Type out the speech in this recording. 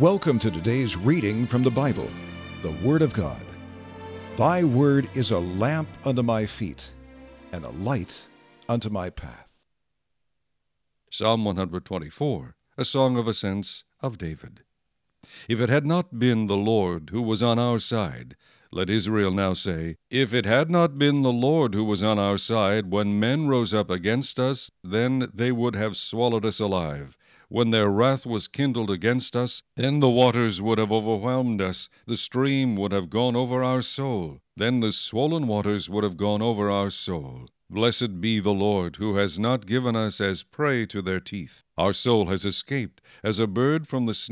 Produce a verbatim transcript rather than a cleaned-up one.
Welcome to today's reading from the Bible, the Word of God. Thy word is a lamp unto my feet, and a light unto my path. Psalm one twenty-four, a song of ascents of David. If it had not been the Lord who was on our side, let Israel now say, if it had not been the Lord who was on our side, when men rose up against us, then they would have swallowed us alive. When their wrath was kindled against us, then the waters would have overwhelmed us, the stream would have gone over our soul, then the swollen waters would have gone over our soul. Blessed be the Lord, who has not given us as prey to their teeth. Our soul has escaped as a bird from the snare